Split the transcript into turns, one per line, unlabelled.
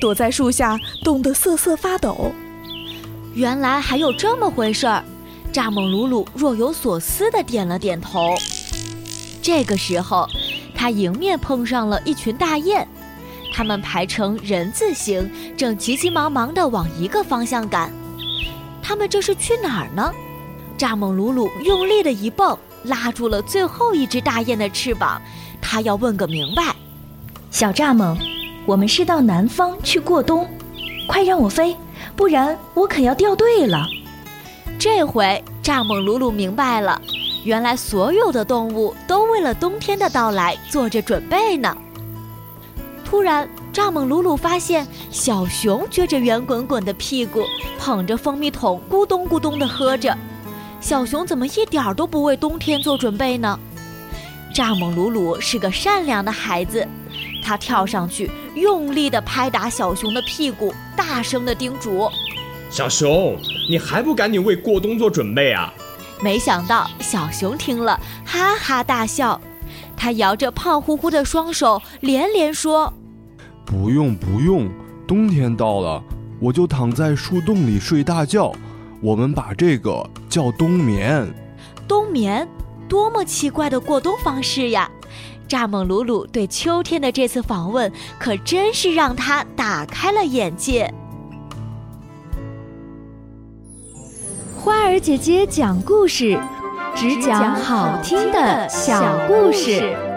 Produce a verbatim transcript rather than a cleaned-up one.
躲在树下，冻得瑟瑟发抖。
原来还有这么回事儿，蚱蜢鲁鲁若有所思地点了点头。这个时候，他迎面碰上了一群大雁，它们排成人字形，正急急忙忙地往一个方向赶。它们这是去哪儿呢？蚱蜢鲁鲁用力地一蹦，拉住了最后一只大雁的翅膀，他要问个明白。
小蚱蜢，我们是到南方去过冬，快让我飞，不然我可要掉队了。
这回蚱蜢鲁鲁明白了，原来所有的动物都为了冬天的到来做着准备呢。突然，蚱蜢鲁鲁发现小熊撅着圆滚滚的屁股，捧着蜂蜜桶咕咚咕咚地喝着。小熊怎么一点都不为冬天做准备呢？蚱蜢鲁鲁是个善良的孩子，他跳上去用力地拍打小熊的屁股，大声地叮嘱：
小熊，你还不赶紧为过冬做准备啊！
没想到小熊听了哈哈大笑，他摇着胖乎乎的双手连连说：
不用不用，冬天到了，我就躺在树洞里睡大觉，我们把这个叫冬眠。
冬眠？多么奇怪的过冬方式呀！蚱蜢鲁鲁对秋天的这次访问可真是让他打开了眼界。
花儿姐姐讲故事，只讲好听的小故事。